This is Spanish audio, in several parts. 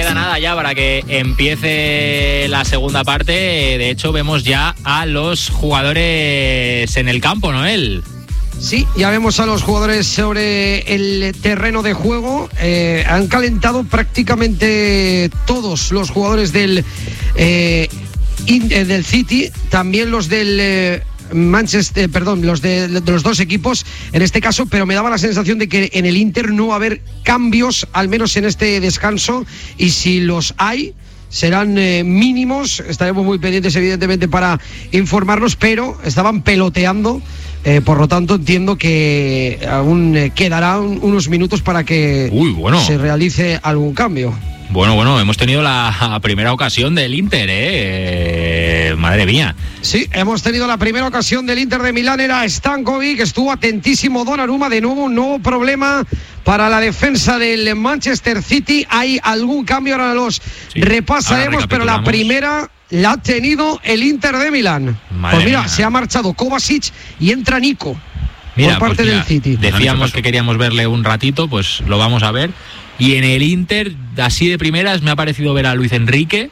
queda nada ya para que empiece la segunda parte. De hecho, vemos ya a los jugadores en el campo, Noel. Sí, ya vemos a los jugadores sobre el terreno de juego. Han calentado prácticamente todos los jugadores del City, también los del Manchester, los de los dos equipos en este caso, pero me daba la sensación de que en el Inter no va a haber cambios, al menos en este descanso, y si los hay serán mínimos. Estaremos muy pendientes evidentemente para informarnos, pero estaban peloteando. Por lo tanto, entiendo que aún quedarán unos minutos para que se realice algún cambio. Bueno, hemos tenido la primera ocasión del Inter, madre mía. Sí, hemos tenido la primera ocasión del Inter de Milán, era Stankovic, estuvo atentísimo Donnarumma, de nuevo un nuevo problema para la defensa del Manchester City. ¿Hay algún cambio? Ahora los repasaremos, pero la primera la ha tenido el Inter de Milán. Pues mira, se ha marchado Kovacic y entra Nico por parte del City. Decíamos que queríamos verle un ratito, pues lo vamos a ver. Y en el Inter, así de primeras, me ha parecido ver a Luis Enrique.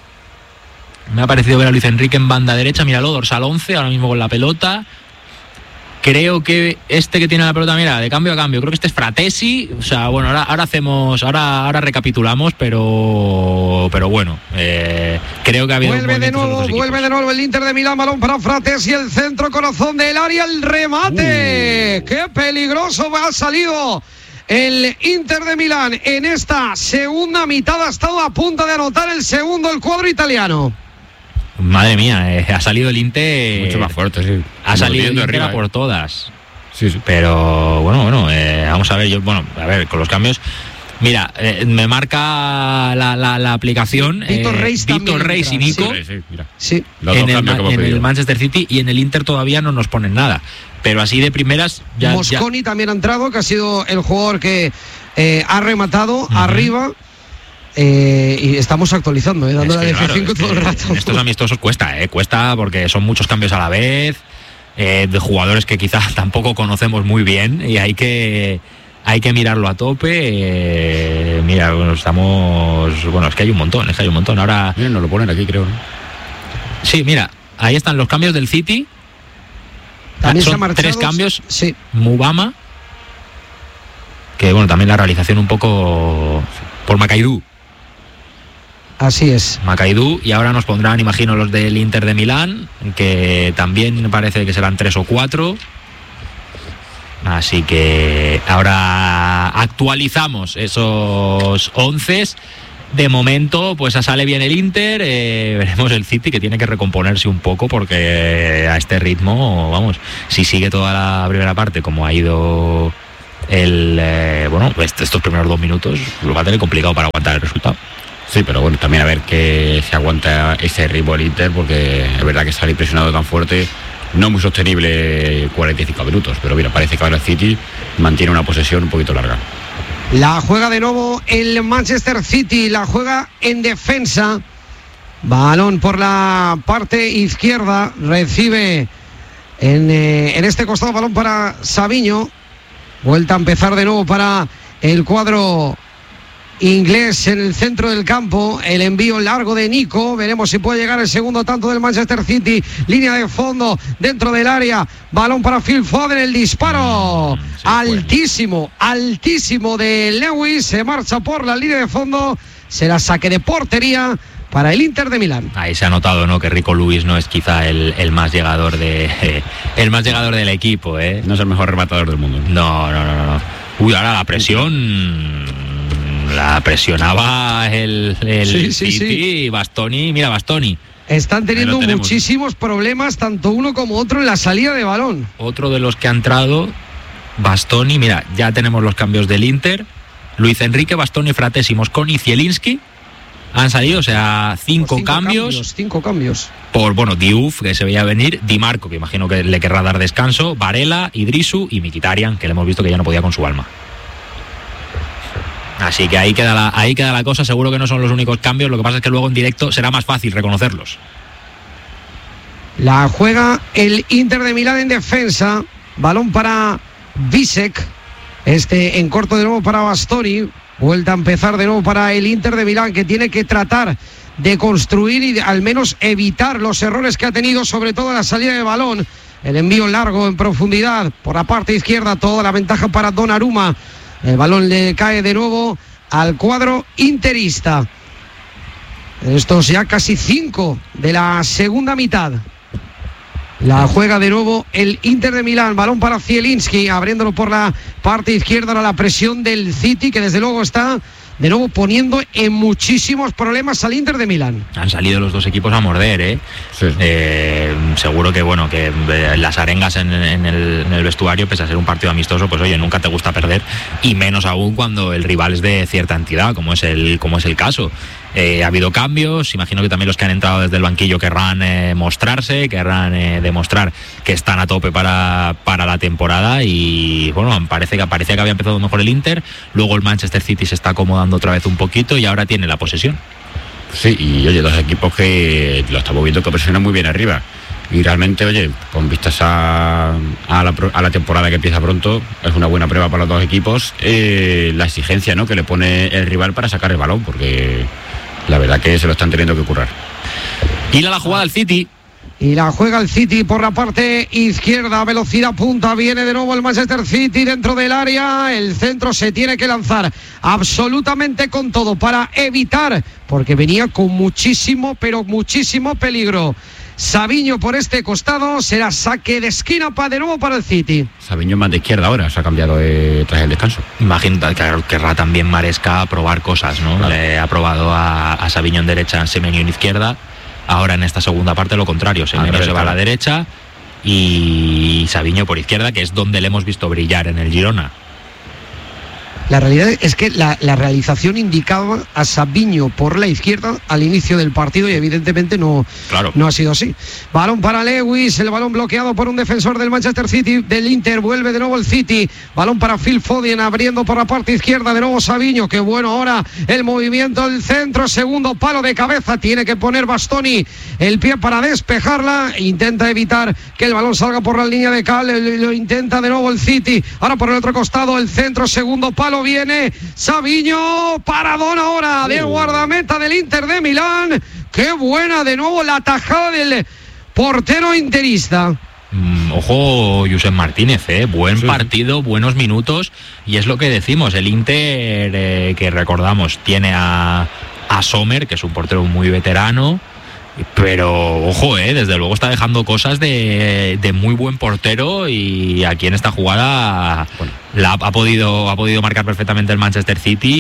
En banda derecha, míralo, dorsal 11, ahora mismo con la pelota. Creo que este que tiene la pelota, mira, de cambio a cambio, creo que este es Fratesi. O sea, bueno, ahora recapitulamos, pero bueno, creo que ha habido vuelve de nuevo el Inter de Milán, balón para Fratesi, el centro, corazón del área, el remate. ¡Qué peligroso ha salido el Inter de Milán en esta segunda mitad! Ha estado a punto de anotar el segundo el cuadro italiano. Madre mía, ha salido el Inter mucho más fuerte, sí. Ha salido el Inter por todas. Sí. Pero bueno, vamos a ver, con los cambios. Mira, me marca la aplicación Víctor Reis y Nico. Sí. En el Manchester City, y en el Inter todavía no nos ponen nada. Pero así de primeras Mosconi también ha entrado, que ha sido el jugador que ha rematado arriba. Y estamos actualizando, dando la F5 todo el rato. En estos amistosos cuesta porque son muchos cambios a la vez, de jugadores que quizás tampoco conocemos muy bien, y hay que mirarlo a tope. Mira, es que hay un montón, ahora. Miren, nos lo ponen aquí, creo, ¿no? Sí, mira, ahí están los cambios del City. También son se ha marchado, 3 cambios. Sí. Mubama, que también la realización un poco por Makaidou. Así es. Makaidou, y ahora nos pondrán, imagino, los del Inter de Milán, que también parece que serán 3 o 4. Así que ahora actualizamos esos 11. De momento, pues sale bien el Inter. Veremos el City, que tiene que recomponerse un poco, porque a este ritmo, si sigue toda la primera parte como ha ido estos primeros 2 minutos, lo va a tener complicado para aguantar el resultado. Sí, pero bueno, también a ver que se aguanta ese ritmo el Inter, porque es verdad que sale presionado tan fuerte, no muy sostenible 45 minutos, pero mira, parece que ahora el City mantiene una posesión un poquito larga. La juega de nuevo el Manchester City, la juega en defensa. Balón por la parte izquierda, recibe en este costado, balón para Savinho. Vuelta a empezar de nuevo para el cuadro inglés en el centro del campo. El envío largo de Nico, veremos si puede llegar el segundo tanto del Manchester City. Línea de fondo dentro del área, balón para Phil Foden, el disparo altísimo de Lewis, se marcha por la línea de fondo, será saque de portería para el Inter de Milán. Ahí se ha notado, ¿no?, que Rico Lewis no es quizá el más llegador del equipo, No es el mejor rematador del mundo. No. Uy, ahora la presión. La presionaba el City. Sí. Bastoni. Están teniendo muchísimos problemas, tanto uno como otro, en la salida de balón. Otro de los que ha entrado, Bastoni. Mira, ya tenemos los cambios del Inter. Luis Enrique, Bastoni, Fratesi, Mosconi y Zielinski han salido, o sea, 5 cambios. 5 cambios. Por, Diouf, que se veía venir, Di Marco, que imagino que le querrá dar descanso, Varela, Idrisu y Mkhitaryan, que le hemos visto que ya no podía con su alma. Así que ahí queda la cosa. Seguro que no son los únicos cambios, lo que pasa es que luego en directo será más fácil reconocerlos. La juega el Inter de Milán en defensa, balón para Bisek, en corto de nuevo para Bastoni, Vuelta a empezar de nuevo para el Inter de Milán, que tiene que tratar de construir y al menos evitar los errores que ha tenido, sobre todo en la salida de balón. El envío largo en profundidad por la parte izquierda, toda la ventaja para Donnarumma. El balón le cae de nuevo al cuadro interista. Estos ya casi 5 de la segunda mitad. La juega de nuevo el Inter de Milán. Balón para Zielinski, abriéndolo por la parte izquierda. Ahora la presión del City, que desde luego está de nuevo poniendo en muchísimos problemas al Inter de Milán. Han salido los dos equipos a morder, ¿eh? Sí. Seguro que, bueno, que las arengas en el vestuario, pese a ser un partido amistoso, pues oye, nunca te gusta perder, y menos aún cuando el rival es de cierta entidad, como es el caso. Ha habido cambios, imagino que también los que han entrado desde el banquillo querrán mostrarse, querrán demostrar que están a tope para la temporada, y bueno, parecía que había empezado mejor el Inter, luego el Manchester City se está acomodando otra vez un poquito y ahora tiene la posesión. Sí, y oye, dos equipos que lo estamos viendo que presionan muy bien arriba, y realmente, oye, con vistas a la temporada que empieza pronto, es una buena prueba para los dos equipos la exigencia, ¿no?, que le pone el rival para sacar el balón, porque la verdad que se lo están teniendo que currar. Y la jugada al City. Y la juega el City por la parte izquierda, velocidad punta, viene de nuevo el Manchester City dentro del área, el centro se tiene que lanzar absolutamente con todo para evitar, porque venía con muchísimo, pero muchísimo peligro. Savinho por este costado, será saque de esquina de nuevo para el City. Savinho más de izquierda ahora, se ha cambiado tras el descanso. Imagino que querrá también Maresca probar cosas, ¿no? Claro. Le ha probado a Savinho en derecha, Semenyo en izquierda. Ahora en esta segunda parte lo contrario, Semenyo se va a la derecha y Savinho por izquierda, que es donde le hemos visto brillar en el Girona. La realidad es que la realización indicaba a Savinho por la izquierda al inicio del partido y evidentemente no ha sido así. Balón para Lewis, el balón bloqueado por un defensor del Manchester City, del Inter, vuelve de nuevo el City. Balón para Phil Foden, abriendo por la parte izquierda de nuevo Savinho, que bueno, ahora el movimiento del centro, segundo palo de cabeza, tiene que poner Bastoni el pie para despejarla, intenta evitar que el balón salga por la línea de cal, lo intenta de nuevo el City, ahora por el otro costado el centro, segundo palo, viene Savinho, paradón ahora del guardameta del Inter de Milán. Qué buena de nuevo la tajada del portero interista. Ojo, Josep Martínez, buen partido, buenos minutos, y es lo que decimos, el Inter que recordamos tiene a Sommer, que es un portero muy veterano, pero ojo, desde luego está dejando cosas de muy buen portero, y aquí en esta jugada ha podido marcar perfectamente el Manchester City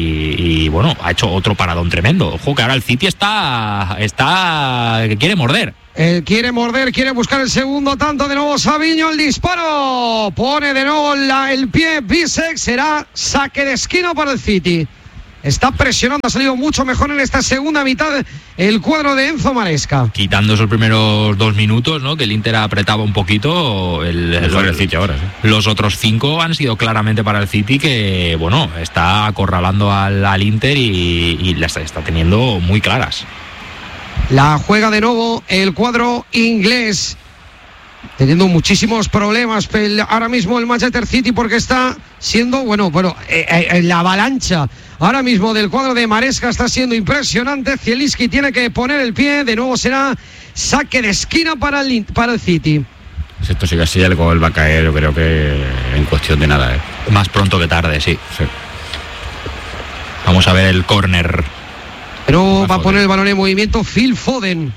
y bueno, ha hecho otro paradón tremendo. Ojo que ahora el City está que quiere morder. Quiere buscar el segundo tanto, de nuevo Savinho, el disparo, pone de nuevo el pie Bisek, será saque de esquina para el City. Está presionando, ha salido mucho mejor en esta segunda mitad el cuadro de Enzo Maresca. Quitando esos primeros 2 minutos, ¿no?, que el Inter apretaba un poquito, el City ahora, sí. Los otros 5 han sido claramente para el City, que bueno, está acorralando al Inter y las está teniendo muy claras. La juega de nuevo el cuadro inglés, teniendo muchísimos problemas ahora mismo el Manchester City, porque está siendo, la avalancha ahora mismo del cuadro de Maresca está siendo impresionante. Zielinski tiene que poner el pie, de nuevo será saque de esquina para el City. Si esto sigue así, el gol va a caer, yo creo que en cuestión de nada. Más pronto que tarde, sí. Vamos a ver el córner. Pero va a poner el balón en movimiento Phil Foden,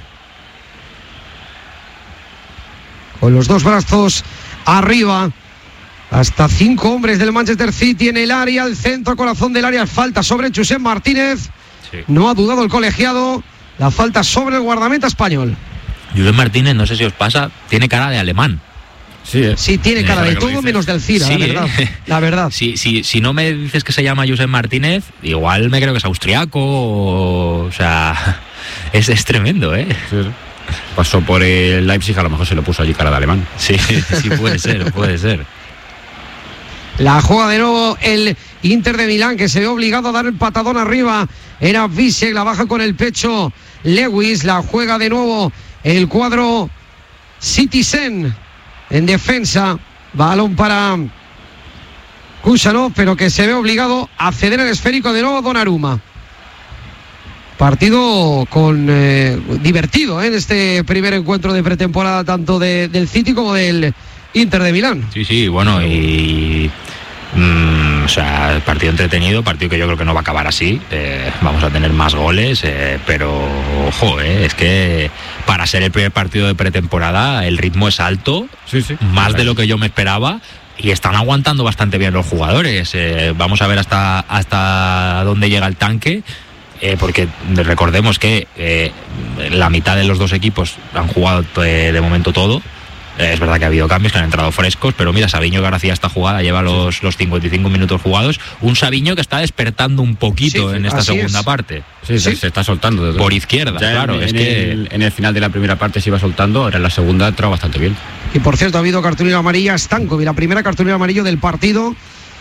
con los 2 brazos arriba, hasta 5 hombres del Manchester City en el área, el centro, corazón del área, falta sobre Josep Martínez. Sí. No ha dudado el colegiado, la falta sobre el guardameta español. Josep Martínez, no sé si os pasa, tiene cara de alemán. Sí, tiene cara de todo menos del Cira, sí, la verdad. Si no me dices que se llama Josep Martínez, igual me creo que es austriaco, o sea, es tremendo, Sí. Pasó por el Leipzig, a lo mejor se lo puso allí cara de alemán. Sí, puede ser. La juega de nuevo el Inter de Milán, que se ve obligado a dar el patadón arriba. Era Bisek, la baja con el pecho Lewis. La juega de nuevo el cuadro Citizen en defensa. Balón para Kusanov, pero que se ve obligado a ceder el esférico de nuevo Donnarumma. Partido divertido en este primer encuentro de pretemporada, tanto del City como del Inter de Milán. Sí, bueno, y o sea, partido entretenido, partido que yo creo que no va a acabar así. Vamos a tener más goles, pero ojo, es que para ser el primer partido de pretemporada el ritmo es alto, más de lo que yo me esperaba. Y están aguantando bastante bien los jugadores. Vamos a ver hasta dónde llega el tanque. Porque recordemos que la mitad de los dos equipos han jugado de momento todo. Es verdad que ha habido cambios, que han entrado frescos, pero mira, Savinho, que ahora hacía esta jugada, lleva los 55 minutos jugados. Un Savinho que está despertando un poquito en esta segunda parte. Sí, se está soltando. Por izquierda, ya claro. En el final de la primera parte se iba soltando, ahora en la segunda ha entrado bastante bien. Y por cierto, ha habido cartulina amarilla a Stankovic, la primera cartulina amarilla del partido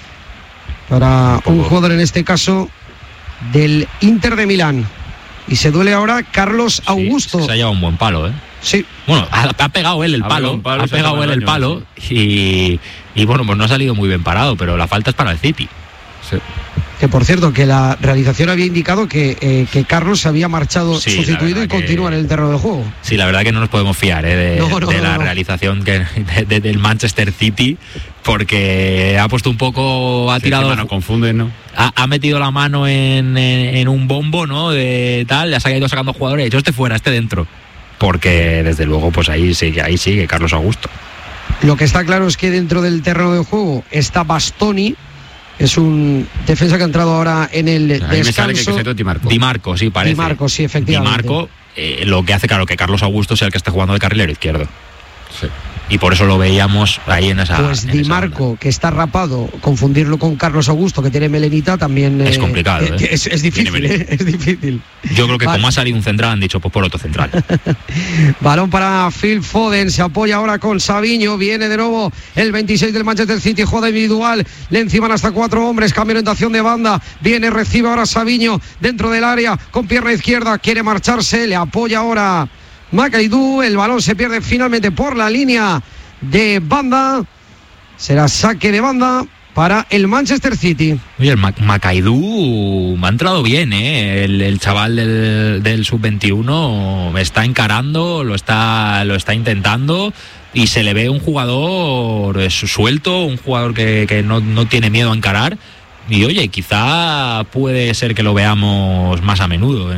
para un jugador, en este caso del Inter de Milán. Y se duele ahora Carlos Augusto. Se ha llevado un buen palo, Sí. Bueno, ha pegado él el palo. Ha pegado él el palo. Y bueno, pues no ha salido muy bien parado, pero la falta es para el City. Sí. Que por cierto, que la realización había indicado que Carlos se había marchado sustituido y continúa en el terreno del juego. Sí, la verdad que no nos podemos fiar de la realización del Manchester City, porque ha puesto un poco, ha tirado, no confunden, ¿no? Ha metido la mano en un bombo, ¿no? De tal, le ha ido sacando jugadores, ha dicho este fuera, este dentro, porque desde luego pues ahí sigue Carlos Augusto. Lo que está claro es que dentro del terreno de juego está Bastoni. Es un defensa que ha entrado ahora en el descanso. Di Marco, sí, parece. Di Marco, sí, efectivamente. Di Marco, lo que hace, claro, que Carlos Augusto sea el que esté jugando de carrilero izquierdo. Sí. Y por eso lo veíamos ahí en esa. Pues Di Marco, que está rapado, confundirlo con Carlos Augusto, que tiene melenita, también es complicado. Es difícil, es difícil. Yo creo que como ha salido un central, han dicho, pues por otro central. Balón para Phil Foden, se apoya ahora con Savinho, viene de nuevo el 26 del Manchester City, jugada individual, le enciman hasta 4 hombres, cambio de orientación de banda, viene, recibe ahora Savinho dentro del área, con pierna izquierda, quiere marcharse, le apoya ahora Makaidou, el balón se pierde finalmente por la línea de banda, será saque de banda para el Manchester City. Oye, el Makaidou me ha entrado bien, el chaval del sub-21 está encarando, lo está intentando, y se le ve un jugador suelto, un jugador que no tiene miedo a encarar. Y oye, quizá puede ser que lo veamos más a menudo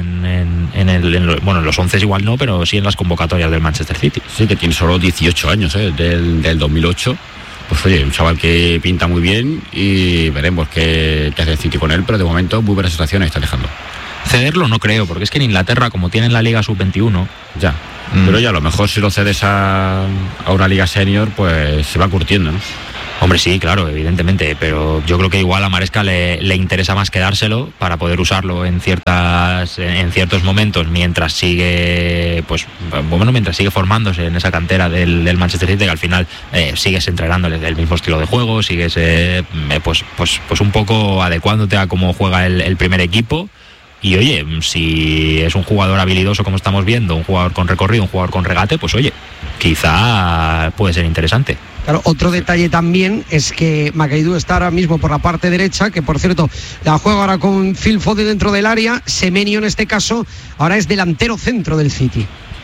en los 11 igual no, pero sí en las convocatorias del Manchester City. Sí, que tiene solo 18 años, del 2008. Pues oye, un chaval que pinta muy bien y veremos qué hace el City con él, pero de momento muy buenas sensaciones está dejando. Cederlo no creo, porque es que en Inglaterra, como tienen la Liga Sub-21... Ya, pero ya a lo mejor si lo cedes a una Liga Senior, pues se va curtiendo, ¿no? Hombre, sí, claro, evidentemente, pero yo creo que igual a Maresca le interesa más quedárselo para poder usarlo en ciertos momentos mientras sigue formándose en esa cantera del Manchester City, que al final sigues entrenándole el mismo estilo de juego, sigues pues un poco adecuándote a cómo juega el primer equipo. Y oye, si es un jugador habilidoso como estamos viendo, un jugador con recorrido, un jugador con regate, pues oye, quizá puede ser interesante. Claro, otro detalle también es que Makaidou está ahora mismo por la parte derecha, que por cierto la juega ahora con Phil Foden dentro del área. Semenyo en este caso ahora es delantero centro del City.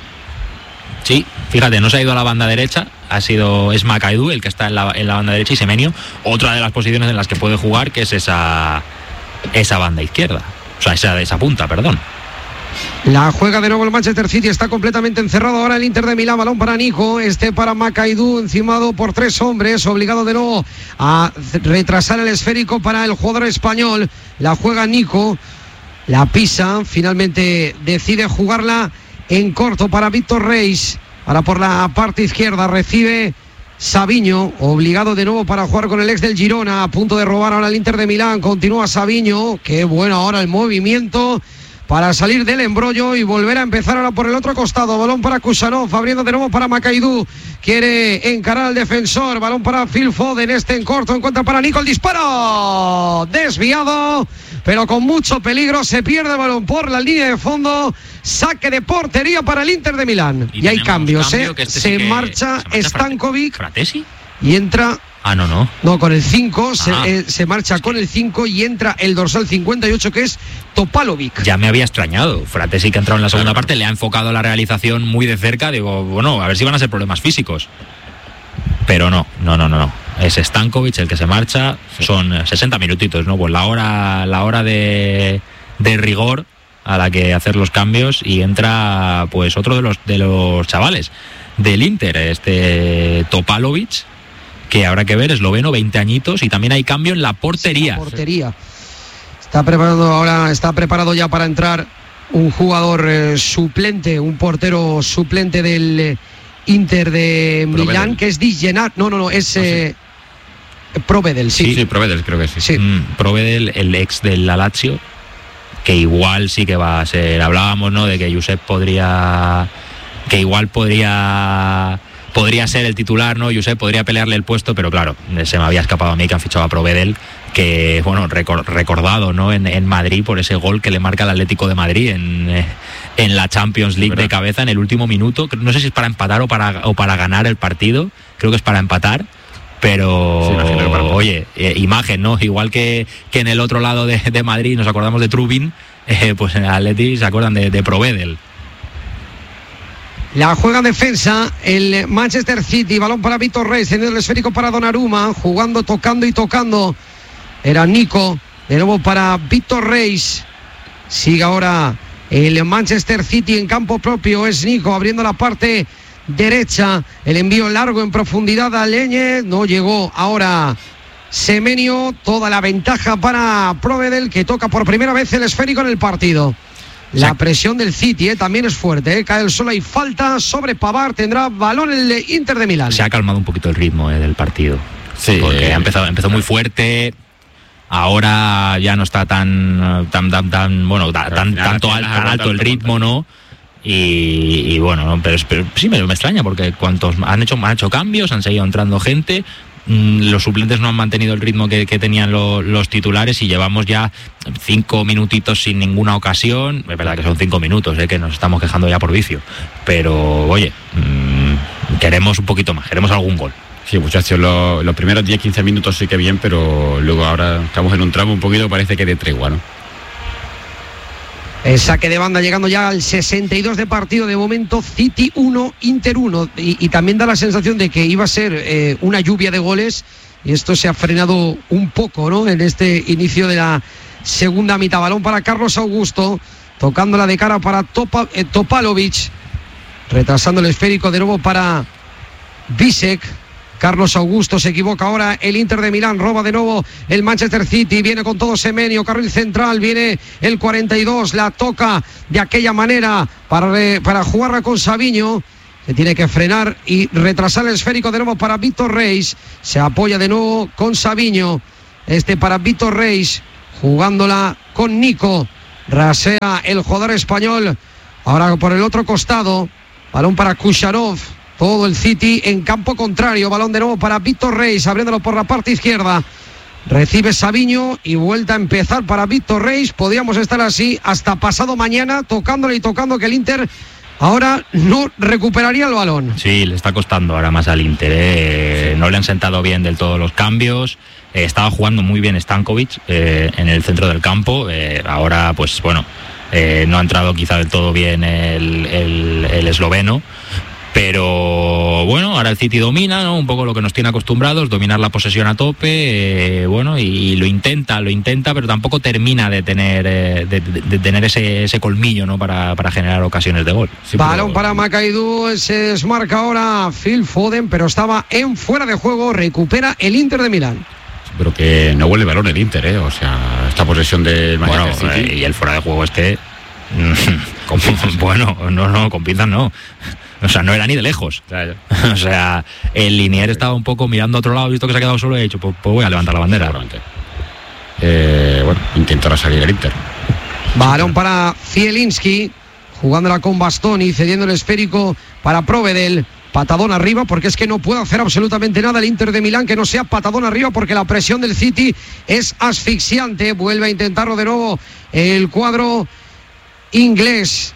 Sí, fíjate, no se ha ido a la banda derecha, es Makaidou el que está en la banda derecha, y Semenyo otra de las posiciones en las que puede jugar, que es esa banda izquierda. O sea, esa punta, perdón. La juega de nuevo el Manchester City, está completamente encerrado ahora el Inter de Milán, balón para Nico, para Makaidou, encimado por 3 hombres, obligado de nuevo a retrasar el esférico para el jugador español. La juega Nico, la pisa, finalmente decide jugarla en corto para Víctor Reis. Ahora por la parte izquierda recibe Savinho, obligado de nuevo para jugar con el ex del Girona, a punto de robar ahora el Inter de Milán. Continúa Savinho, qué bueno ahora el movimiento para salir del embrollo y volver a empezar ahora por el otro costado. Balón para Kusanov, abriendo de nuevo para Makaidou, quiere encarar al defensor, balón para Phil Foden, en corto, encuentra para Nico, el disparo desviado, pero con mucho peligro, se pierde el balón por la línea de fondo, saque de portería para el Inter de Milán. Y hay cambios, se marcha Stankovic Fratesi y entra No. No, con el 5, se marcha con el 5 y entra el dorsal 58, que es Topalovic. Ya me había extrañado. Fratesi, que ha entrado en la segunda parte, le ha enfocado la realización muy de cerca. Digo, bueno, a ver si van a ser problemas físicos. Pero no. Es Stankovic el que se marcha. Son 60 minutitos, ¿no? Pues la hora de rigor a la que hacer los cambios, y entra pues otro de los chavales del Inter, Topalovic, que habrá que ver, esloveno, 20 añitos, y también hay cambio en la portería. Está preparado ya para entrar un jugador suplente, un portero suplente del Inter de Milán, que es Di Gennaro. No, es Provedel, sí. Sí, Provedel, creo que sí. Provedel, el ex del Lazio, que igual sí que va a ser. Hablábamos, ¿no?, de que Josep podría ser el titular, ¿no? Josep podría pelearle el puesto, pero claro, se me había escapado a mí que han fichado a Provedel, que, bueno, recordado, ¿no?, en Madrid por ese gol que le marca el Atlético de Madrid en la Champions League de cabeza en el último minuto. No sé si es para empatar o para ganar el partido. Creo que es para empatar. Pero, oye, imagen, ¿no? Igual que en el otro lado de Madrid nos acordamos de Trubin, pues en el Atleti se acuerdan de Provedel. La juega en defensa el Manchester City, balón para Víctor Reis, teniendo el esférico para Donnarumma, jugando, tocando. Era Nico, de nuevo para Víctor Reis. Sigue ahora el Manchester City en campo propio, es Nico abriendo la parte derecha, el envío largo en profundidad a Leñe, no llegó. Ahora Semenyo, toda la ventaja para Provedel, que toca por primera vez el esférico en el partido. La presión del City también es fuerte, cae el sol y falta sobre Pavard, tendrá balón el Inter de Milán. Se ha calmado un poquito el ritmo del partido, sí, porque empezó muy fuerte. Ahora ya no está tan alto el ritmo, ¿no? Y bueno, pero sí me extraña, porque cuantos han hecho cambios, han seguido entrando gente, los suplentes no han mantenido el ritmo que tenían los titulares, y llevamos ya 5 minutitos sin ninguna ocasión. Es verdad que son 5 minutos, que nos estamos quejando ya por vicio, pero oye, queremos un poquito más, queremos algún gol. Sí, muchachos, los primeros 10-15 minutos sí que bien, pero luego ahora estamos en un tramo un poquito, parece que de tregua, ¿no? El saque de banda llegando ya al 62 de partido. De momento City 1, Inter 1, y también da la sensación de que iba a ser una lluvia de goles, y esto se ha frenado un poco, ¿no?, en este inicio de la segunda mitad. Balón para Carlos Augusto, tocándola de cara para Topalovic, retrasando el esférico de nuevo para Bisek. Carlos Augusto se equivoca ahora el Inter de Milán, roba de nuevo el Manchester City, viene con todo Semenyo, carril central, viene el 42, la toca de aquella manera para jugarla con Savinho, se tiene que frenar y retrasar el esférico de nuevo para Víctor Reis, se apoya de nuevo con Savinho, para Víctor Reis, jugándola con Nico, rasea el jugador español, ahora por el otro costado, balón para Kusharov. Todo el City en campo contrario, balón de nuevo para Víctor Reis, abriéndolo por la parte izquierda, recibe Savinho y vuelta a empezar para Víctor Reis. Podríamos estar así hasta pasado mañana, tocándole y tocando, que el Inter ahora no recuperaría el balón. Sí, le está costando ahora más al Inter, no le han sentado bien del todo los cambios. Estaba jugando muy bien Stankovic en el centro del campo, ahora pues bueno, no ha entrado quizá del todo bien el esloveno. Pero bueno, ahora el City domina, ¿no?, un poco lo que nos tiene acostumbrados, dominar la posesión a tope, y lo intenta, pero tampoco termina de tener ese colmillo, ¿no?, para generar ocasiones de gol. Sí, balón para Makaidu, se desmarca ahora Phil Foden, pero estaba en fuera de juego, recupera el Inter de Milán. Pero que no huele balón el Inter, o sea, esta posesión del Manchester City. Y el fuera de juego con pinzas. Bueno, no, con pinzas no. O sea, no era ni de lejos. Claro. O sea, el Linier estaba un poco mirando a otro lado, visto que se ha quedado solo y ha dicho, pues voy a levantar la bandera. Intentará salir el Inter. Balón para Zielinski, jugándola con Bastoni, cediendo el esférico para Provedel. Patadón arriba, porque es que no puede hacer absolutamente nada el Inter de Milán que no sea patadón arriba, porque la presión del City es asfixiante. Vuelve a intentarlo de nuevo el cuadro inglés.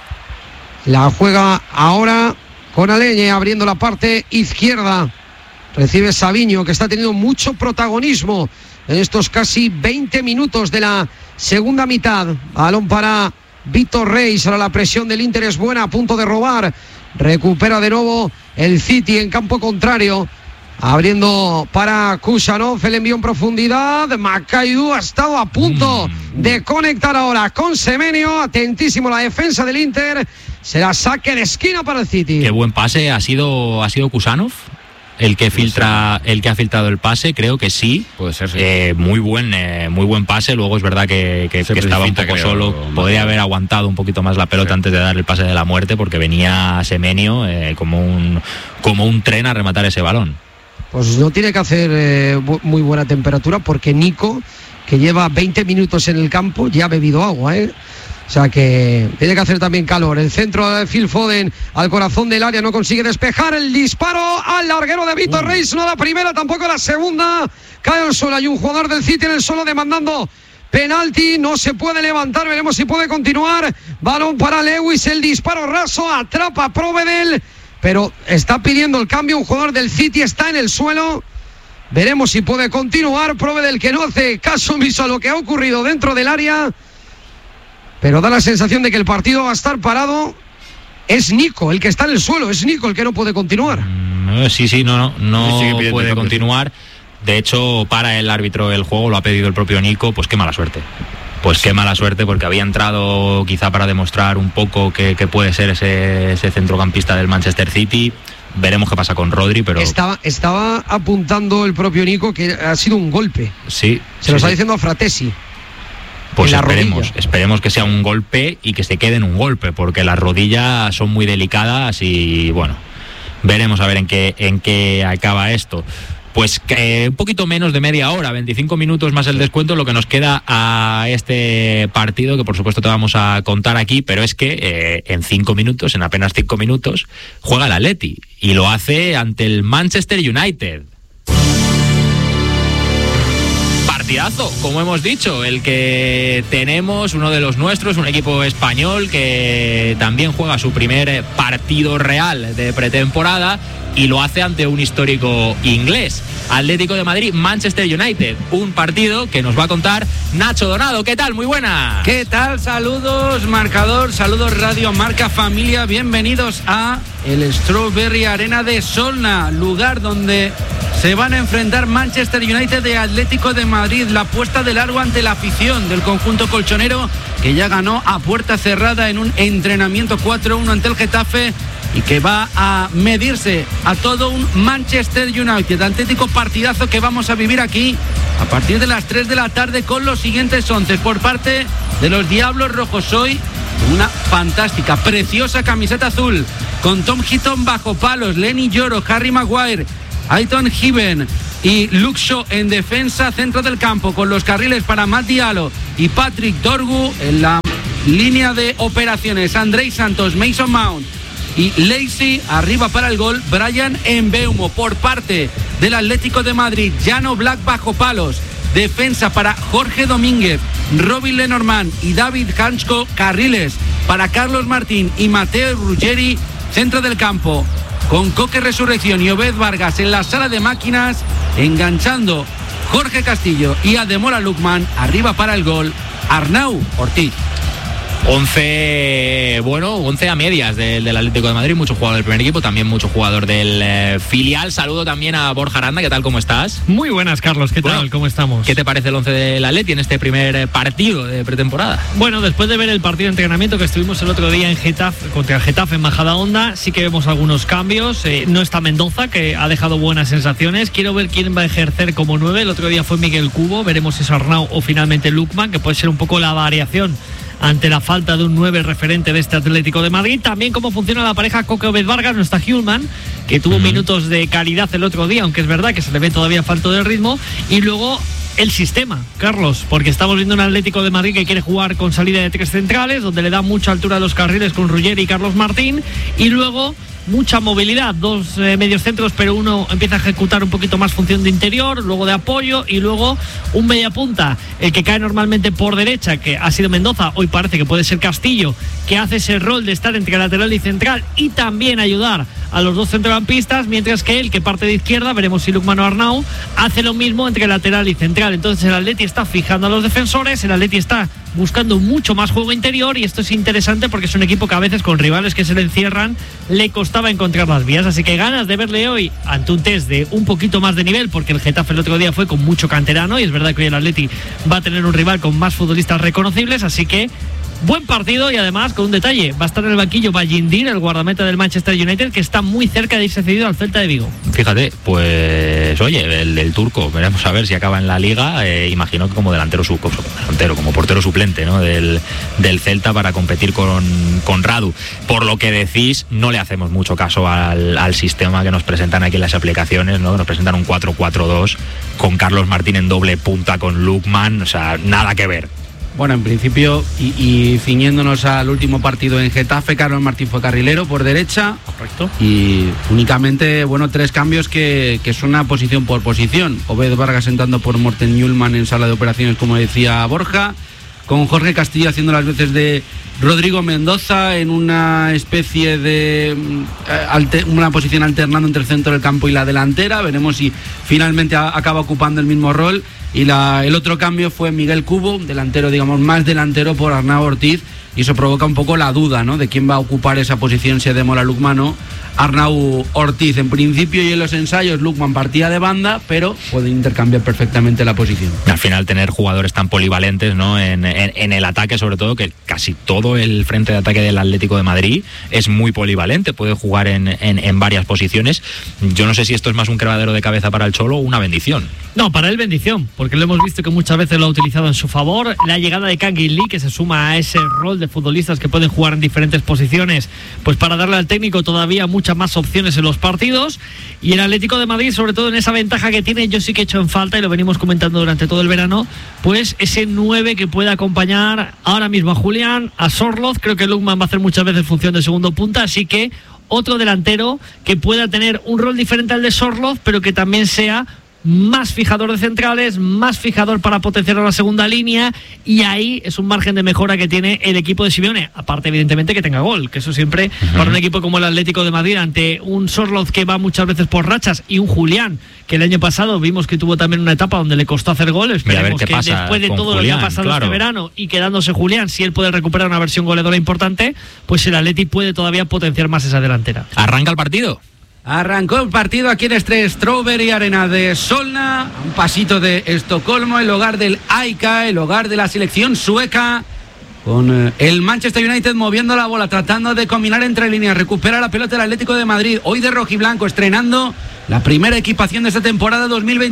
La juega ahora con Aleñe, abriendo la parte izquierda, Recibe Savinho, que está teniendo mucho protagonismo en estos casi 20 minutos de la segunda mitad. Balón para Víctor Reis. Ahora la presión del Inter es buena, a punto de robar. Recupera de nuevo el City en campo contrario. Abriendo para Kusanov, el envío en profundidad. Makaidu ha estado a punto de conectar ahora con Semenyo. Atentísimo la defensa del Inter. Será saque de esquina para el City. Qué buen pase ha sido Kusanov. El que ha filtrado el pase, creo que sí. Puede ser, sí. Muy buen pase. Luego es verdad que estaba un poco solo. Podría haber aguantado un poquito más la pelota antes de dar el pase de la muerte, porque venía Semenyo como un tren a rematar ese balón. Pues no tiene que hacer muy buena temperatura, porque Nico, que lleva 20 minutos en el campo, ya ha bebido agua, O sea que tiene que hacer también calor. El centro de Phil Foden al corazón del área, no consigue despejar. El disparo al larguero de Víctor Reis, no la primera, tampoco la segunda. Cae al suelo, hay un jugador del City en el suelo demandando penalti. No se puede levantar, veremos si puede continuar. Balón para Lewis, el disparo raso, atrapa a Provedel, pero está pidiendo el cambio. Un jugador del City está en el suelo. Veremos si puede continuar. Provedel, que no hace caso omiso a lo que ha ocurrido dentro del área, pero da la sensación de que el partido va a estar parado. Es Nico el que está en el suelo, es Nico el que no puede continuar. Sí, no puede continuar. De hecho, para el árbitro el juego, lo ha pedido el propio Nico. Pues qué mala suerte. Porque había entrado quizá para demostrar un poco que puede ser ese centrocampista del Manchester City. Veremos qué pasa con Rodri, pero... Estaba apuntando el propio Nico que ha sido un golpe. Sí. Se lo está diciendo a Fratesi. Pues esperemos que sea un golpe y que se quede en un golpe, porque las rodillas son muy delicadas y bueno, veremos a ver en qué acaba esto. Pues un poquito menos de media hora, 25 minutos más el descuento, lo que nos queda a este partido, que por supuesto te vamos a contar aquí, pero es que en apenas 5 minutos, juega el Atleti y lo hace ante el Manchester United. Partidazo, como hemos dicho, el que tenemos, uno de los nuestros, un equipo español que también juega su primer partido real de pretemporada y lo hace ante un histórico inglés. Atlético de Madrid, Manchester United, un partido que nos va a contar Nacho Donado. ¿Qué tal? Muy buena. ¿Qué tal? Saludos, marcador, saludos Radio Marca Familia, bienvenidos a el Strawberry Arena de Solna, lugar donde se van a enfrentar Manchester United de Atlético de Madrid. La puesta de largo ante la afición del conjunto colchonero, que ya ganó a puerta cerrada en un entrenamiento 4-1 ante el Getafe y que va a medirse a todo un Manchester United. Auténtico partidazo que vamos a vivir aquí a partir de las 3 de la tarde con los siguientes 11 por parte de los Diablos Rojos. Hoy una fantástica, preciosa camiseta azul con Tom Heaton bajo palos, Lenny Yoro, Harry Maguire, Aiton Given y Luke Shaw en defensa, centro del campo, con los carriles para Matt Diallo y Patrick Dorgu. En la línea de operaciones, Andrei Santos, Mason Mount y Lacey. Arriba para el gol, Brian Mbeumo. Por parte del Atlético de Madrid, Jano Black bajo palos. Defensa para Jorge Domínguez, Robin Lenormand y David Hansko. Carriles para Carlos Martín y Mateo Ruggeri. Centro del campo con Coque Resurrección y Obed Vargas en la sala de máquinas, enganchando Jorge Castillo y Ademola Lookman. Arriba para el gol, Arnau Ortiz. 11 a medias del Atlético de Madrid, mucho jugador del primer equipo, también mucho jugador del filial. Saludo también a Borja Aranda, ¿qué tal? ¿Cómo estás? Muy buenas, Carlos, ¿qué tal? ¿Cómo estamos? ¿Qué te parece el 11 del Atleti en este primer partido de pretemporada? Bueno, después de ver el partido de entrenamiento que estuvimos el otro día en Getafe, contra el Getafe en Majadahonda, sí que vemos algunos cambios. No está Mendoza, que ha dejado buenas sensaciones. Quiero ver quién va a ejercer como 9. El otro día fue Miguel Cubo, veremos si es Arnau o finalmente Lookman, que puede ser un poco la variación ante la falta de un 9 referente de este Atlético de Madrid. También cómo funciona la pareja Coque-Obed Vargas, no está Hulman, que tuvo minutos de calidad el otro día, aunque es verdad que se le ve todavía falto de ritmo. Y luego el sistema, Carlos, porque estamos viendo un Atlético de Madrid que quiere jugar con salida de 3 centrales, donde le da mucha altura a los carriles con Ruggeri y Carlos Martín, y luego mucha movilidad, dos mediocentros, pero uno empieza a ejecutar un poquito más función de interior, luego de apoyo, y luego un mediapunta, el que cae normalmente por derecha, que ha sido Mendoza, hoy parece que puede ser Castillo, que hace ese rol de estar entre lateral y central y también ayudar a los dos centrocampistas, mientras que él, que parte de izquierda, veremos si Lukman o Arnau, hace lo mismo entre lateral y central. Entonces el Atleti está fijando a los defensores, el Atleti está buscando mucho más juego interior, y esto es interesante porque es un equipo que a veces con rivales que se le encierran le costaba encontrar las vías, así que ganas de verle hoy ante un test de un poquito más de nivel, porque el Getafe el otro día fue con mucho canterano y es verdad que hoy el Atleti va a tener un rival con más futbolistas reconocibles, así que buen partido. Y además con un detalle, va a estar en el banquillo Ballindir, el guardameta del Manchester United, que está muy cerca de irse cedido al Celta de Vigo. Fíjate, pues oye, el turco, veremos a ver si acaba en la Liga, imagino que como como portero suplente, ¿no? del Celta, para competir con Radu. Por lo que decís, no le hacemos mucho caso al sistema que nos presentan aquí en las aplicaciones, ¿no? Que nos presentan un 4-4-2 con Carlos Martín en doble punta con Lukman, o sea, nada que ver. Bueno, en principio, y ciñéndonos al último partido en Getafe, Carlos Martín fue carrilero por derecha. Correcto. Y únicamente, bueno, 3 cambios que son una posición por posición. Obed Vargas entrando por Morten Njulman en sala de operaciones, como decía Borja, con Jorge Castillo haciendo las veces de Rodrigo Mendoza en una especie de una posición alternando entre el centro del campo y la delantera. Veremos si finalmente acaba ocupando el mismo rol. Y el otro cambio fue Miguel Cubo, delantero, digamos, más delantero, por Arnau Ortiz, y eso provoca un poco la duda, ¿no?, de quién va a ocupar esa posición, si Ademola Lukman o Arnau Ortiz. En principio y en los ensayos Lukman partía de banda, pero puede intercambiar perfectamente la posición. Al final tener jugadores tan polivalentes, ¿no?, en el ataque, sobre todo, que casi todo el frente de ataque del Atlético de Madrid es muy polivalente, puede jugar en varias posiciones. Yo no sé si esto es más un quebradero de cabeza para el Cholo o una bendición. No, para él bendición, porque lo hemos visto que muchas veces lo ha utilizado en su favor. La llegada de Kangin Lee, que se suma a ese rol de futbolistas que pueden jugar en diferentes posiciones, pues para darle al técnico todavía muchas más opciones en los partidos. Y el Atlético de Madrid, sobre todo en esa ventaja que tiene, yo sí que he hecho en falta, y lo venimos comentando durante todo el verano, pues ese 9 que puede acompañar ahora mismo a Julián, a Sorloz. Creo que Lukman va a hacer muchas veces función de segundo punta, así que otro delantero que pueda tener un rol diferente al de Sorloz, pero que también sea más fijador de centrales, más fijador para potenciar a la segunda línea, y ahí es un margen de mejora que tiene el equipo de Simeone, aparte evidentemente que tenga gol, que eso siempre para un equipo como el Atlético de Madrid, ante un Sorloz que va muchas veces por rachas, y un Julián que el año pasado vimos que tuvo también una etapa donde le costó hacer gol. Esperemos que después de todo Julián, lo que ha pasado este verano, y quedándose Julián, si él puede recuperar una versión goleadora importante, pues el Atleti puede todavía potenciar más esa delantera. ¿Arranca el partido? Arrancó el partido aquí en Strawberry Arena de Solna, a un pasito de Estocolmo, el hogar del AIK, el hogar de la selección sueca, con el Manchester United moviendo la bola, tratando de combinar entre líneas. Recupera la pelota el Atlético de Madrid, hoy de rojiblanco, estrenando la primera equipación de esta temporada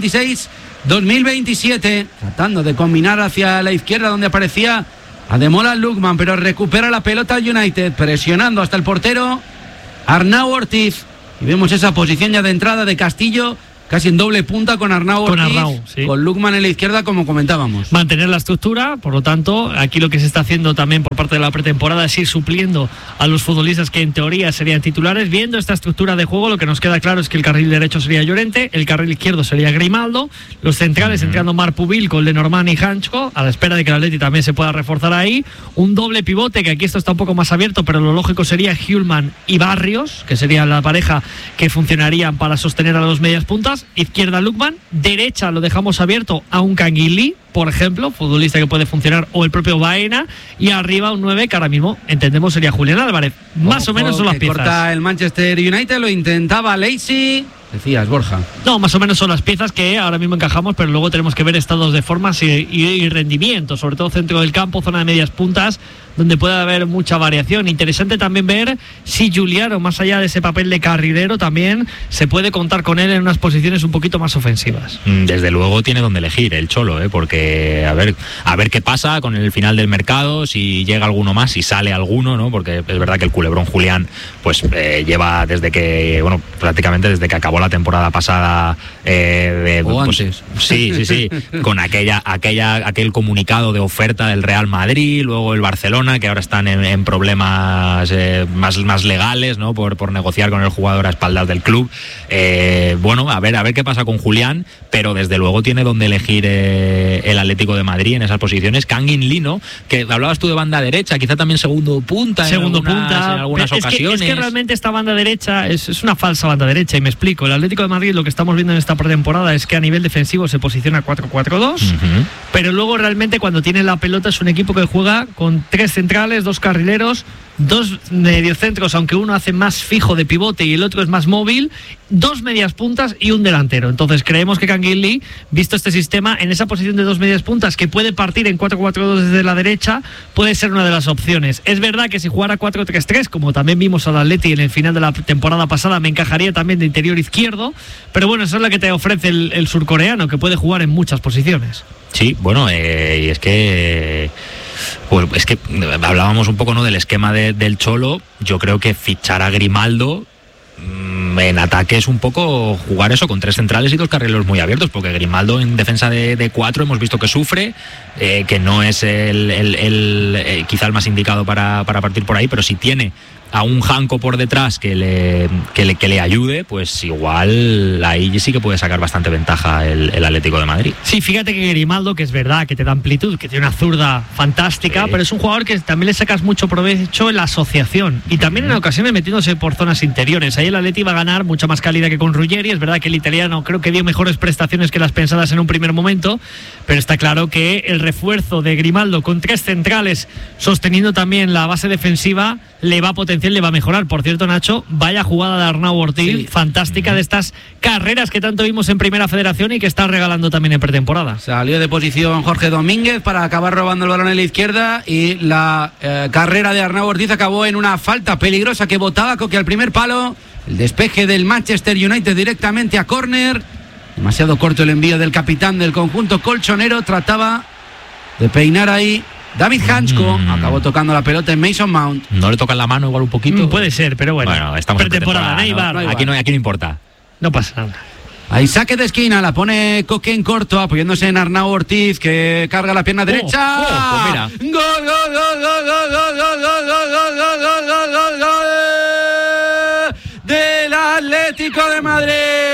2026-2027, tratando de combinar hacia la izquierda, donde aparecía Ademola Lukman, pero recupera la pelota el United, presionando hasta el portero Arnau Ortiz. Y vemos esa posición ya de entrada de Castillo, casi en doble punta con Arnau Ortiz, sí, con Lukman en la izquierda, como comentábamos. Mantener la estructura, por lo tanto, aquí lo que se está haciendo también por parte de la pretemporada es ir supliendo a los futbolistas que en teoría serían titulares. Viendo esta estructura de juego, lo que nos queda claro es que el carril derecho sería Llorente, el carril izquierdo sería Grimaldo, los centrales entrando Marpubil con Lenormand y Hancho, a la espera de que el Atleti también se pueda reforzar ahí. Un doble pivote, que aquí esto está un poco más abierto, pero lo lógico sería Hjulman y Barrios, que sería la pareja que funcionarían para sostener a los medias puntas. Izquierda Lukman, derecha lo dejamos abierto a un Kangin Lee, por ejemplo, futbolista que puede funcionar, o el propio Baena, y arriba un 9 que ahora mismo entendemos sería Julián Álvarez. Más o menos son las piezas. Corta el Manchester United, lo intentaba Lacy. Decías, Borja. No, más o menos son las piezas que ahora mismo encajamos, pero luego tenemos que ver estados de formas y rendimiento, sobre todo centro del campo, zona de medias puntas, donde puede haber mucha variación. Interesante también ver si Giuliano, más allá de ese papel de carrilero, también se puede contar con él en unas posiciones un poquito más ofensivas. Desde luego tiene donde elegir el Cholo, porque a ver qué pasa con el final del mercado, si llega alguno más, si sale alguno, ¿no? Porque es verdad que el culebrón Julián pues lleva desde que, bueno, prácticamente desde que acabó la temporada pasada, pues, antes. Sí, con aquel comunicado de oferta del Real Madrid, luego el Barcelona, Girona, que ahora están en problemas más legales, ¿no? Por negociar con el jugador a espaldas del club. Bueno, a ver qué pasa con Julián, pero desde luego tiene donde elegir el Atlético de Madrid en esas posiciones. Kangin Lino, que hablabas tú de banda derecha, quizá también segundo punta en algunas ocasiones. Es que realmente esta banda derecha es una falsa banda derecha, y me explico. El Atlético de Madrid, lo que estamos viendo en esta pretemporada es que a nivel defensivo se posiciona 4-4-2, pero luego realmente cuando tiene la pelota es un equipo que juega con 3 centrales, 2 carrileros, 2 mediocentros, aunque uno hace más fijo de pivote y el otro es más móvil, 2 medias puntas y un delantero. Entonces creemos que Kangin Lee, visto este sistema, en esa posición de 2 medias puntas, que puede partir en 4-4-2 desde la derecha, puede ser una de las opciones. Es verdad que si jugara 4-3-3, como también vimos al Atleti en el final de la temporada pasada, me encajaría también de interior izquierdo, pero bueno, eso es lo que te ofrece el surcoreano, que puede jugar en muchas posiciones. Sí, bueno, y es que... Pues es que hablábamos un poco, ¿no?, del esquema del Cholo. Yo creo que fichar a Grimaldo en ataque es un poco jugar eso con 3 centrales y 2 carrileros muy abiertos, porque Grimaldo en defensa de 4 hemos visto que sufre, que no es quizá el más indicado para partir por ahí, pero si tiene a un Janko por detrás que le ayude, pues igual ahí sí que puede sacar bastante ventaja el Atlético de Madrid. Sí, fíjate que Grimaldo, que es verdad que te da amplitud, que tiene una zurda fantástica, pero es un jugador que también le sacas mucho provecho en la asociación y también en ocasiones metiéndose por zonas interiores. Ahí el Atleti va a ganar mucha más calidad que con Ruggeri. Es verdad que el italiano creo que dio mejores prestaciones que las pensadas en un primer momento, pero está claro que el refuerzo de Grimaldo con 3 centrales sosteniendo también la base defensiva le va a potenciar, le va a mejorar. Por cierto, Nacho, vaya jugada de Arnau Ortiz, fantástica, de estas carreras que tanto vimos en Primera Federación y que está regalando también en pretemporada. Salió de posición Jorge Domínguez para acabar robando el balón en la izquierda, y la carrera de Arnau Ortiz acabó en una falta peligrosa que botaba Coque al primer palo. El despeje del Manchester United directamente a córner. Demasiado corto el envío del capitán del conjunto colchonero. Trataba de peinar ahí David Hansko, acabó tocando la pelota en Mason Mount. ¿No le tocan la mano igual un poquito? Puede ser, pero bueno estamos pretemporada, en pretemporada, ¿no? Aquí no importa. No pasa nada. Ahí saque de esquina, la pone Coque en corto, apoyándose en Arnau Ortiz, que carga la pierna derecha. Pues mira. ¡Gol, gol, gol, gol, gol, gol, gol, gol, gol, gol, gol, gol, gol! Del Atlético de Madrid.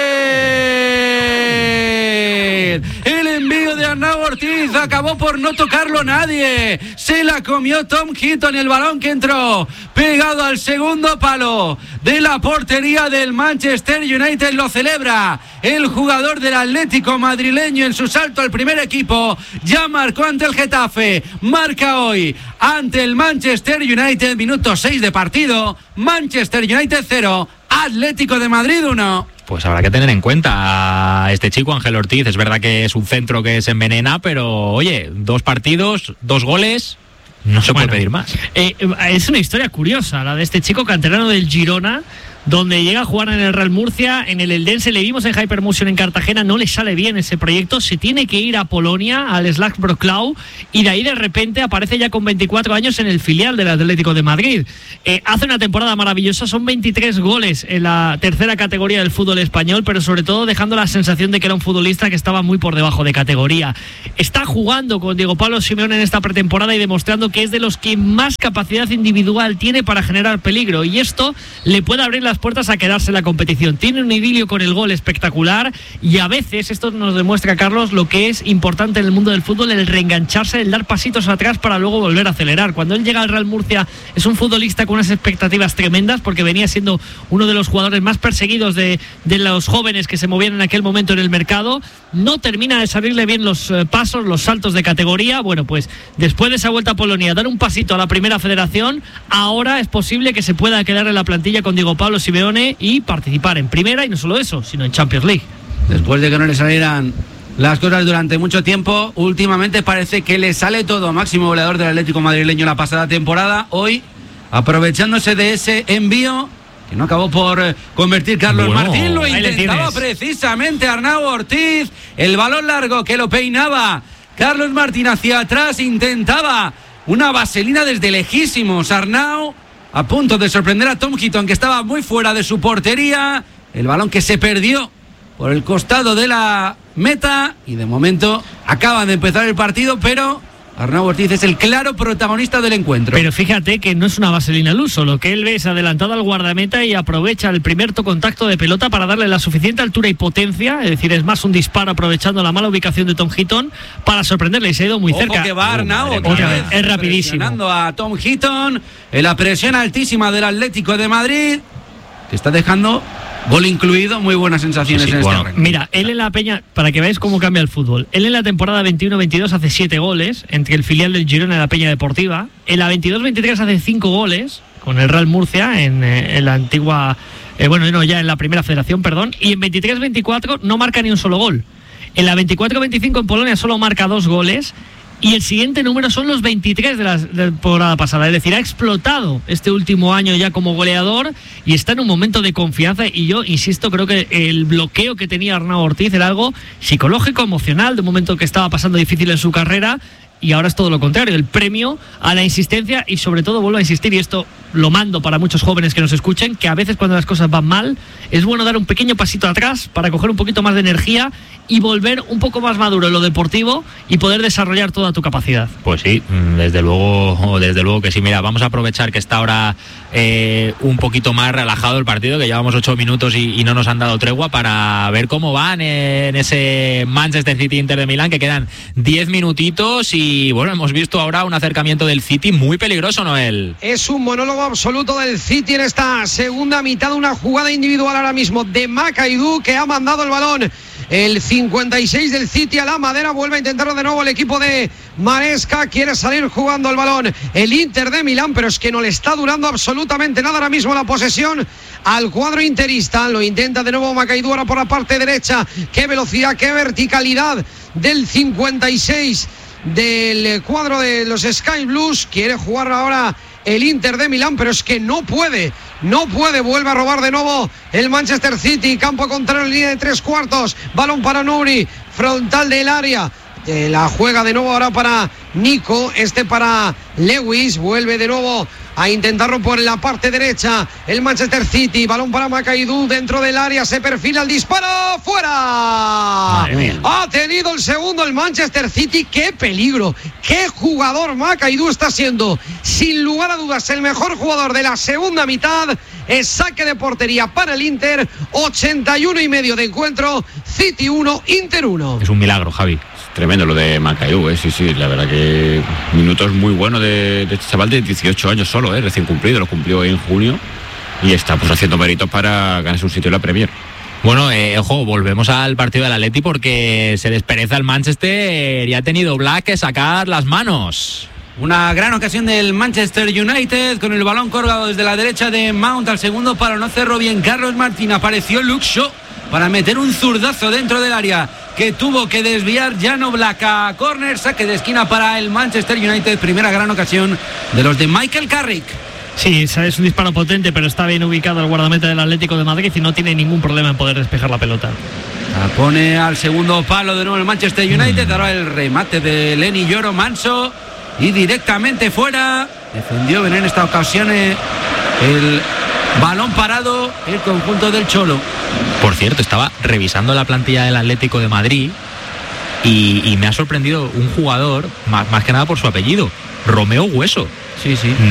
El envío de Arnau Ortiz acabó por no tocarlo nadie. Se la comió Tom Hinton, el balón que entró pegado al segundo palo de la portería del Manchester United. Lo celebra el jugador del Atlético madrileño en su salto al primer equipo. Ya marcó ante el Getafe, marca hoy ante el Manchester United. Minuto 6 de partido. Manchester United 0, Atlético de Madrid 1. Pues habrá que tener en cuenta a este chico, Ángel Ortiz. Es verdad que es un centro que se envenena, pero oye, 2 partidos, 2 goles, no se puede pedir más. Es una historia curiosa la de este chico canterano del Girona, donde llega a jugar en el Real Murcia, en el Eldense. Le vimos en Hypermotion en Cartagena, no le sale bien ese proyecto, se tiene que ir a Polonia, al Slack Wrocław, y de ahí de repente aparece ya con 24 años en el filial del Atlético de Madrid. Hace una temporada maravillosa, son 23 goles en la tercera categoría del fútbol español, pero sobre todo dejando la sensación de que era un futbolista que estaba muy por debajo de categoría. Está jugando con Diego Pablo Simeone en esta pretemporada y demostrando que es de los que más capacidad individual tiene para generar peligro, y esto le puede abrir las puertas a quedarse en la competición. Tiene un idilio con el gol espectacular, y a veces esto nos demuestra, Carlos, lo que es importante en el mundo del fútbol, el reengancharse, el dar pasitos atrás para luego volver a acelerar. Cuando él llega al Real Murcia es un futbolista con unas expectativas tremendas, porque venía siendo uno de los jugadores más perseguidos de los jóvenes que se movían en aquel momento en el mercado. No termina de salirle bien los pasos, los saltos de categoría. Bueno, pues después de esa vuelta a Polonia, dar un pasito a la Primera Federación, ahora es posible que se pueda quedar en la plantilla con Diego Pablo Simeone y participar en Primera, y no solo eso, sino en Champions League. Después de que no le salieran las cosas durante mucho tiempo, últimamente parece que le sale todo. Máximo goleador del Atlético madrileño la pasada temporada, hoy aprovechándose de ese envío que no acabó por convertir Carlos Martín. Lo intentaba precisamente Arnau Ortiz, el balón largo que lo peinaba Carlos Martín hacia atrás, intentaba una vaselina desde lejísimos. Arnau a punto de sorprender a Tom Hinton, que estaba muy fuera de su portería. El balón que se perdió por el costado de la meta, y de momento acaban de empezar el partido, pero Arnau Ortiz es el claro protagonista del encuentro. Pero fíjate que no es una vaselina al uso, lo que él ve es adelantado al guardameta y aprovecha el primer contacto de pelota para darle la suficiente altura y potencia, es decir, es más un disparo aprovechando la mala ubicación de Tom Heaton para sorprenderle y se ha ido muy cerca. Que va Arnau, es rapidísimo. Presionando a Tom Heaton en la presión altísima del Atlético de Madrid, que está dejando gol incluido, muy buenas sensaciones en este arranque. Mira, él en la Peña, para que veáis cómo cambia el fútbol, él en la temporada 21-22 hace 7 goles entre el filial del Girona y la Peña Deportiva. En la 22-23 hace 5 goles con el Real Murcia en la antigua, ya en la primera federación, perdón. Y en 23-24 no marca ni un solo gol. En la 24-25 en Polonia solo marca 2 goles. Y el siguiente número son los 23 de la temporada pasada. Es decir, ha explotado este último año ya como goleador y está en un momento de confianza. Y yo, insisto, creo que el bloqueo que tenía Arnau Ortiz era algo psicológico, emocional, de un momento que estaba pasando difícil en su carrera. Y ahora es todo lo contrario, el premio a la insistencia y sobre todo vuelvo a insistir, y esto lo mando para muchos jóvenes que nos escuchen, que a veces cuando las cosas van mal es bueno dar un pequeño pasito atrás para coger un poquito más de energía y volver un poco más maduro en lo deportivo y poder desarrollar toda tu capacidad. Pues sí, desde luego que sí. Mira, vamos a aprovechar que está ahora un poquito más relajado el partido, que llevamos 8 minutos y no nos han dado tregua, para ver cómo van en ese Manchester City Inter de Milán, que quedan 10 minutitos y bueno, hemos visto ahora un acercamiento del City muy peligroso, Noel. Es un monólogo absoluto del City en esta segunda mitad, una jugada individual ahora mismo de Makaidou, que ha mandado el balón. El 56 del City a la madera, vuelve a intentarlo de nuevo el equipo de Maresca, quiere salir jugando el balón el Inter de Milán, pero es que no le está durando absolutamente nada ahora mismo la posesión al cuadro interista. Lo intenta de nuevo Makaidou ahora por la parte derecha. Qué velocidad, qué verticalidad del 56 del cuadro de los Sky Blues. Quiere jugar ahora el Inter de Milán, pero es que no puede, vuelve a robar de nuevo el Manchester City, campo contrario, línea de 3/4, balón para Nouri, frontal del área, la juega de nuevo ahora para Nico, para Lewis, vuelve de nuevo a intentarlo por la parte derecha el Manchester City, balón para Makaidou dentro del área, se perfila el disparo, ¡fuera! Ha tenido el segundo el Manchester City. ¡Qué peligro! ¡Qué jugador Makaidou está siendo! Sin lugar a dudas el mejor jugador de la segunda mitad. Es saque de portería para el Inter, 81,5 de encuentro, City 1, Inter 1. Es un milagro, Javi. Tremendo lo de Makaidou, sí, la verdad que minutos muy buenos de este chaval de 18 años solo, recién cumplido, lo cumplió en junio y está pues haciendo méritos para ganarse un sitio en la Premier. Bueno, ojo, volvemos al partido del Atleti porque se despereza el Manchester y ha tenido Black que sacar las manos. Una gran ocasión del Manchester United con el balón colgado desde la derecha de Mount al segundo palo, no cerró bien Carlos Martín, apareció Luke Shaw para meter un zurdazo dentro del área que tuvo que desviar Jan Oblak a córner, saque de esquina para el Manchester United, primera gran ocasión de los de Michael Carrick. Sí, es un disparo potente, pero está bien ubicado el guardameta del Atlético de Madrid y no tiene ningún problema en poder despejar la pelota. La pone al segundo palo de nuevo el Manchester United, ahora el remate de Lenny Yoro Manso y directamente fuera, defendió bien en esta ocasión el balón parado el conjunto del Cholo. Por cierto, estaba revisando la plantilla del Atlético de Madrid y me ha sorprendido un jugador, más que nada por su apellido, Romeo Hueso. Sí.